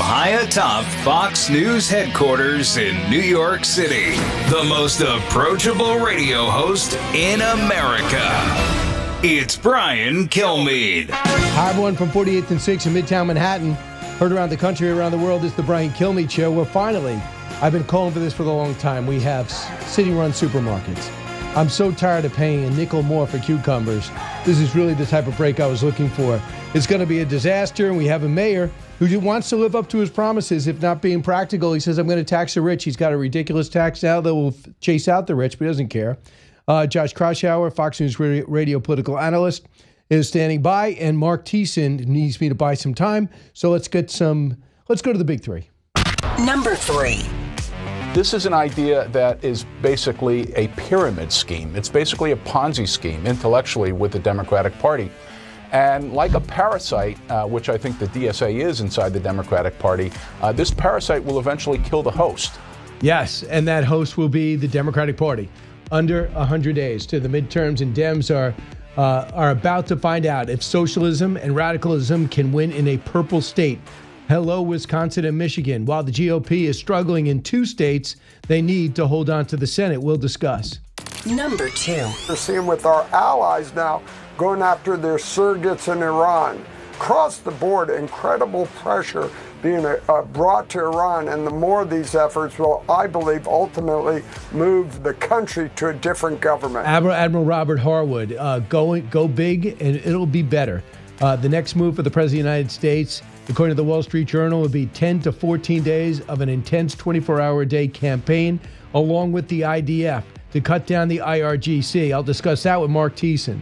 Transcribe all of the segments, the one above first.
high atop Fox News headquarters in New York City, the most approachable radio host in America. It's Brian Kilmeade. Hi, everyone from 48th and 6th in Midtown Manhattan. Heard around the country, around the world, it's the Brian Kilmeade Show. Well, finally, I've been calling for this for a long time. We have city-run supermarkets. I'm so tired of paying a nickel more for cucumbers. This is really the type of break I was looking for. It's going to be a disaster, and we have a mayor who wants to live up to his promises, if not being practical. He says, I'm going to tax the rich. He's got a ridiculous tax now that will chase out the rich, but he doesn't care. Josh Kraushaar, Fox News radio political analyst, is standing by, and Mark Thiessen needs me to buy some time. So let's go to the big three. Number 3. This is an idea that is basically a pyramid scheme. It's basically a Ponzi scheme intellectually with the Democratic Party. And like a parasite, which I think the DSA is inside the Democratic Party, this parasite will eventually kill the host. Yes, and that host will be the Democratic Party. Under 100 days to the midterms, and Dems are about to find out if socialism and radicalism can win in a purple state. Hello, Wisconsin and Michigan. While the GOP is struggling in 2 states, they need to hold on to the Senate. We'll discuss. Number 2. We're seeing with our allies now going after their surrogates in Iran. Across the board, incredible pressure being brought to Iran, and the more of these efforts will, I believe, ultimately move the country to a different government. Admiral Robert Harwood, go big, and it'll be better. The next move for the President of the United States, according to the Wall Street Journal, would be 10 to 14 days of an intense 24-hour-a-day campaign, along with the IDF, to cut down the IRGC. I'll discuss that with Mark Thiessen.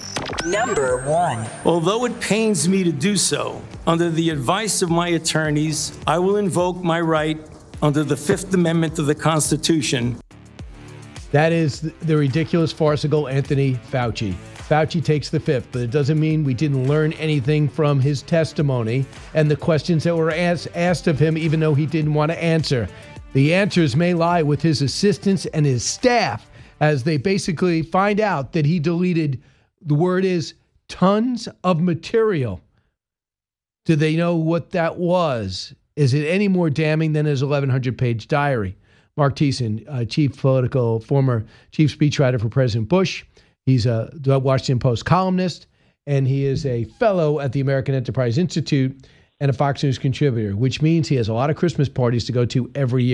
Number 1. Although it pains me to do so, under the advice of my attorneys, I will invoke my right under the Fifth Amendment of the Constitution. That is the ridiculous, farcical Anthony Fauci. Fauci takes the fifth, but it doesn't mean we didn't learn anything from his testimony and the questions that were asked of him, even though he didn't want to answer. The answers may lie with his assistants and his staff as they basically find out that he deleted, the word is, tons of material. Do they know what that was? Is it any more damning than his 1,100-page diary? Mark Thiessen, former chief speechwriter for President Bush. He's a Washington Post columnist, and he is a fellow at the American Enterprise Institute and a Fox News contributor, which means he has a lot of Christmas parties to go to every year.